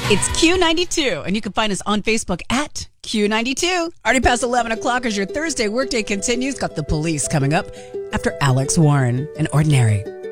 It's Q92, and you can find us on Facebook at Q92. Already past 11 o'clock as your Thursday workday continues. Got the police coming up after Alex Warren and Ordinary.